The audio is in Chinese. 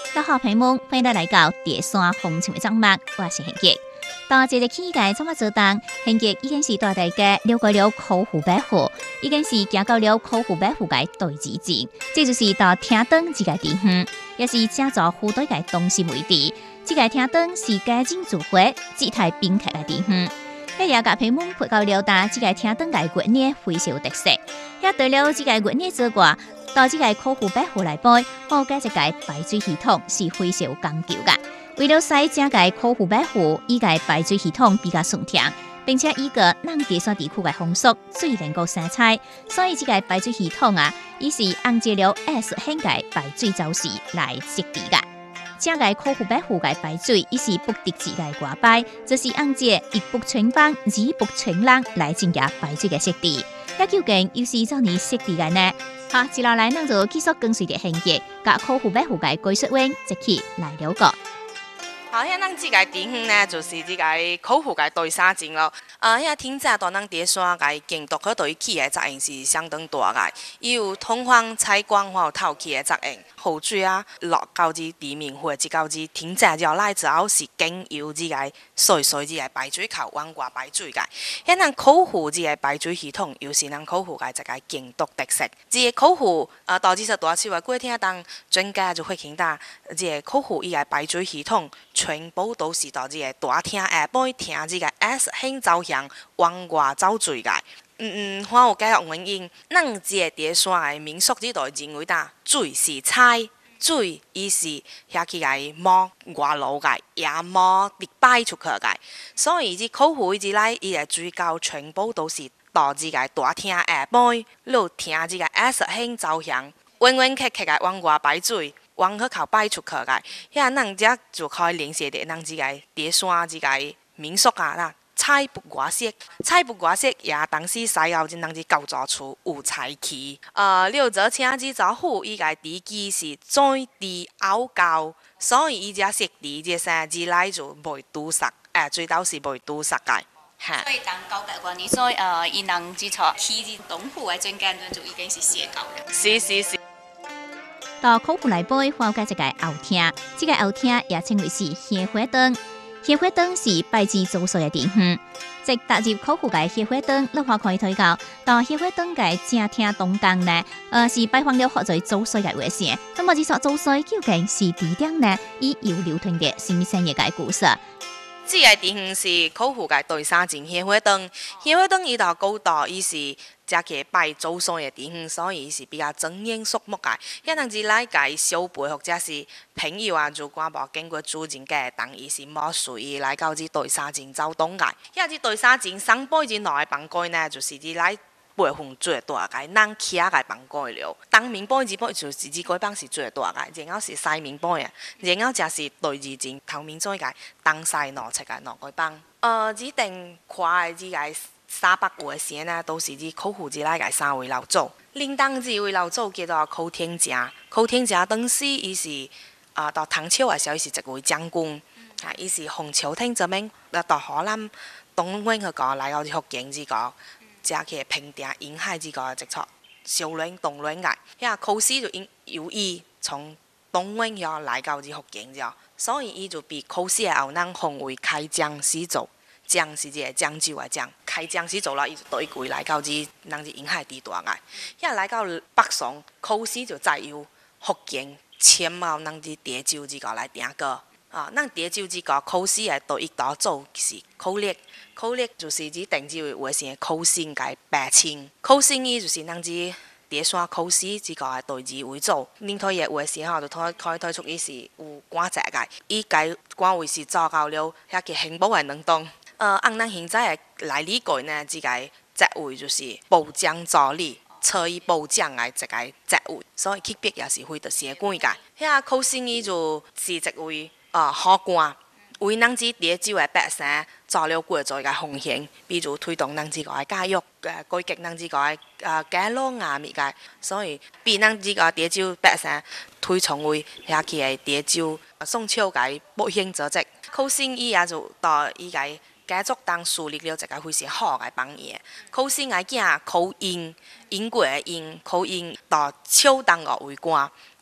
大家好，朋友们，欢迎来到第三风情的节目，我是贤杰。到这个起个怎么做当？贤杰已经是带大家了解了考湖百货，已经是行到了考湖百货的对峙前，这就是到厅堂这个地方，也是正做湖对的东西为地。这个厅堂是家境聚会、姿态宾客的地方。遐也甲朋友们配到了达这个厅堂的月年非常有特色。遐除了这个月年之外，到这个考湖百货来买，我加一个排水系统是非常有讲究的。为了使这个考湖百货伊个排水系统比较顺畅，并且以个咱低山地区的风俗最能够生产，所以这个排水系统伊是按照了 S 型个排水周期来设计的。这个考湖百货的排水伊是不特制的外摆，就是按照一步全帮、二步全浪来进行排水的设计。那究竟又是怎样设计的呢？好，接下来咱就继续跟随着贤杰，甲考湖百货的技术员一起来了解。 好，遐咱即个地方呢，就是即个考湖个对沙井咯。遐天早大咱伫山个建筑迄对起个作用是相当大个，伊有通风、采光还有透气个作用。雨水落到至地面或者到至天早了来之后，是经由即个细即个排水口往外排水个。遐咱考湖即个排水系统，又是咱考湖个一个建筑特色。即个考湖导致说大树个过厅当专家就会听到，即个考湖伊个排水系统。全部都是到这个大厅下摆厅这个 S 型走向往外走水个。还有解决原因，咱这个伫山的民俗这度认为水是菜，水伊是遐去个摸外露个，也摸直摆出去个，所以这考湖一直来伊个水沟全部都是到这个大厅下摆，落厅这个 S 型走向，弯弯曲曲个往外排水。往迄口摆出去个，遐咱遮就可以联系着咱即个伫山即个民俗啦，菜不外色，菜不外色也当时使到咱即构造出有菜气。六则请之招呼，伊个地基是最低凹高，所以伊遮设地这三之来就袂堵塞，最倒是袂堵塞个。 所以当高改观，所以伊人之错起之东湖的专家就已经是写高了。 是。 到考湖内摆，还有一个后厅，这个后厅也称为是鲜花灯。鲜花灯是拜祭祖先的地方。即踏入考湖的鲜花灯，咱可以睇到鲜花灯的正厅东港呢，是摆放了好多祖先的画像。那么，这所祖先究竟是地点呢？伊又流传着什么深意的故事？ 这个地方是考湖的对沙井鲜花灯，鲜花灯伊到高度伊是。遮个拜祖先的地方，所以伊是比较庄严肃穆个。遐人之来甲伊小辈或者是朋友如果无经过主人家同意，是莫随意来到这对沙井走动个。遐这对沙井上辈前两个房间呢，就是伫来辈分最大个，咱徛个房间了。东面辈前辈就是这几房是最大个，然后是西面辈啊，然后才是对二前头面做个东西两侧个两个房。这顶看的这个。300户的先呢，都是伫考湖之内个3位老祖。另当这位老祖叫做寇天正，寇天正当时伊是到唐朝的时候，伊是一位将军，伊是洪朝廷这边到河南东莞去个来到福建这个，遮去平定沿海这个一撮小乱动乱个。遐寇氏就由伊从东莞要来到这福建这，所以伊就被寇氏的后人封为开江始祖。江是一个漳州的江，开江始祖啦，伊就倒一柜来到咱沿海地段个。遐来到北宋，考试就再由福建迁到咱滇州这个来定个。咱滇州这个考试的第一道祖是考烈，考烈就是指定这位画像考生个爸亲，考生伊就是咱伫山考试这个第二为祖，恁睇伊画像就可以睇出伊是有官职个，伊该官位是做到了遐个刑部的两档。按咱现在的来理解呢，这个职位就是部长助理，初一部长的一个职位，所以级别也是非常是贵个。遐考生伊就是一位好官。为咱这滇州的百姓做了过做一个奉献，比如推动咱这个教育，改革咱这个家老外物个，所以比咱这个滇州百姓推崇为遐去的滇州宋朝个保险组织。考生伊也就到伊个家族当树立了一个非常好的榜样。考生个囝考英，英国的英，考英到秋当学为官，